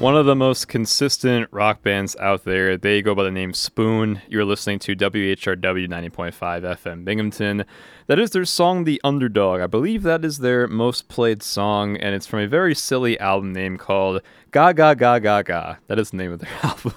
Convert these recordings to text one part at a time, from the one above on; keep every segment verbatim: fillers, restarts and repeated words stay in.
One of the most consistent rock bands out there. They go by the name Spoon. You're listening to W H R W ninety point five F M Binghamton. That is their song The Underdog. I believe that is their most played song, and it's from a very silly album name called Ga Ga Ga Ga Ga. That is the name of their album.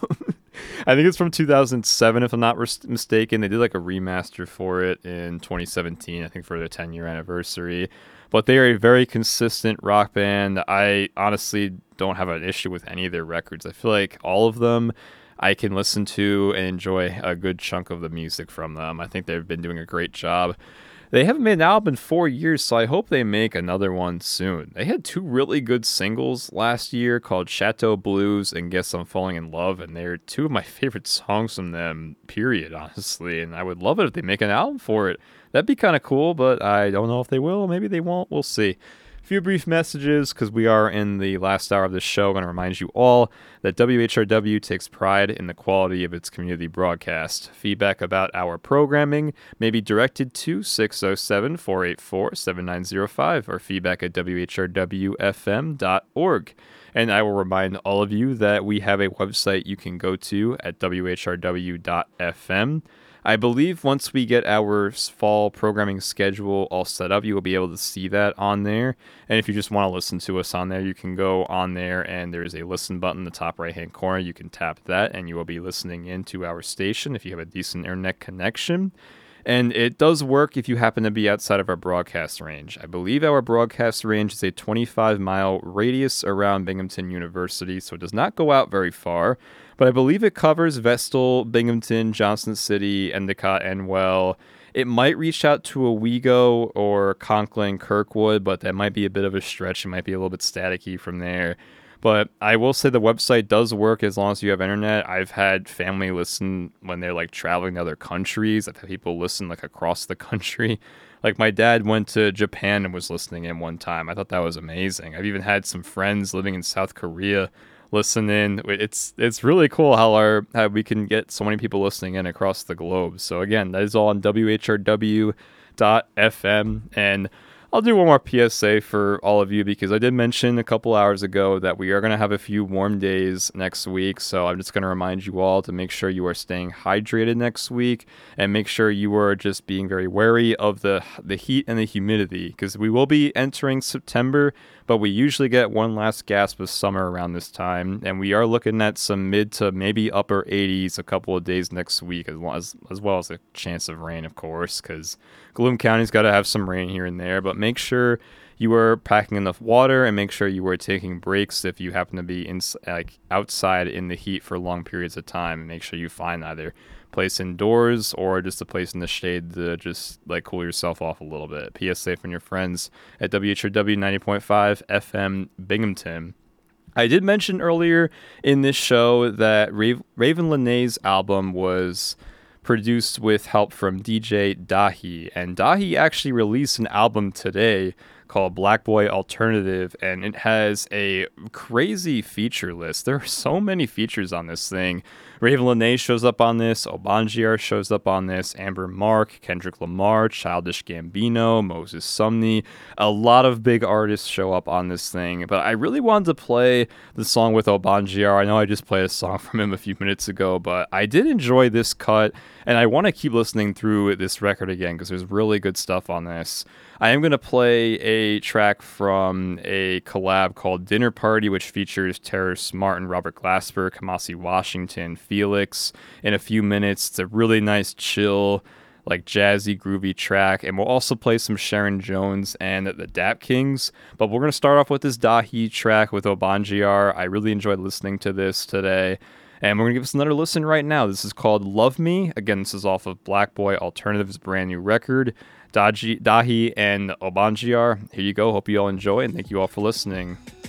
I think it's from two thousand seven, if I'm not res- mistaken. They did like a remaster for it in twenty seventeen, I think for their ten-year anniversary. But they are a very consistent rock band. I honestly don't have an issue with any of their records. I feel like all of them I can listen to and enjoy a good chunk of the music from them. I think they've been doing a great job. They haven't made an album in four years, so I hope they make another one soon. They had two really good singles last year called Chateau Blues and Guess I'm Falling in Love, and they're two of my favorite songs from them, period, honestly. And I would love it if they make an album for it. That'd be kind of cool, but I don't know if they will. Maybe they won't. We'll see. A few brief messages, because we are in the last hour of this show. I'm going to remind you all that W H R W takes pride in the quality of its community broadcast. Feedback about our programming may be directed to six oh seven, four eight four, seven nine oh five or feedback at w h r w f m dot org. And I will remind all of you that we have a website you can go to at w h r w dot f m. I believe once we get our fall programming schedule all set up, you will be able to see that on there. And if you just want to listen to us on there, you can go on there and there is a listen button in the top right-hand corner. You can tap that and you will be listening into our station if you have a decent internet connection. And it does work if you happen to be outside of our broadcast range. I believe our broadcast range is a twenty-five mile radius around Binghamton University, so it does not go out very far. But I believe it covers Vestal, Binghamton, Johnson City, Endicott, Enwell. It might reach out to Owego or Conklin, Kirkwood, but that might be a bit of a stretch. It might be a little bit staticky from there. But I will say the website does work as long as you have internet. I've had family listen when they're like traveling to other countries. I've had people listen like across the country. Like my dad went to Japan and was listening in one time. I thought that was amazing. I've even had some friends living in South Korea listen in. It's it's really cool how our how we can get so many people listening in across the globe. So again, that is all on w h r w dot f m. And I'll do one more P S A for all of you because I did mention a couple hours ago that we are going to have a few warm days next week. So I'm just going to remind you all to make sure you are staying hydrated next week and make sure you are just being very wary of the the heat and the humidity because we will be entering September, but we usually get one last gasp of summer around this time. And we are looking at some mid to maybe upper eighties a couple of days next week, as well as, as, well as a chance of rain, of course, because Gloom County's got to have some rain here and there. But make sure you are packing enough water and make sure you are taking breaks if you happen to be in, like outside in the heat for long periods of time. And make sure you find either place indoors or just a place in the shade to just like cool yourself off a little bit. P S A from your friends at W H R W ninety point five F M Binghamton. I did mention earlier in this show that Rav- Raven Lenae's album was produced with help from D J Dahi, and Dahi actually released an album today called Black Boy Alternative, and it has a crazy feature list. There are so many features on this thing. Raven Lenae shows up on this, Obanjiar shows up on this, Amber Mark, Kendrick Lamar, Childish Gambino, Moses Sumney. A lot of big artists show up on this thing, but I really wanted to play the song with Obanjiar. I know I just played a song from him a few minutes ago, but I did enjoy this cut, and I want to keep listening through this record again because there's really good stuff on this. I am going to play a track from a collab called Dinner Party, which features Terrace Martin, Robert Glasper, Kamasi Washington, Felix in a few minutes. It's a really nice, chill, like jazzy, groovy track. And we'll also play some Sharon Jones and the Dap Kings. But we're going to start off with this Dahi track with Obanjiar. I really enjoyed listening to this today. And we're going to give us another listen right now. This is called Love Me. Again, this is off of Black Boy Alternative's brand new record. Dahi, Dahi and Obanjiar. Here you go. Hope you all enjoy, and thank you all for listening.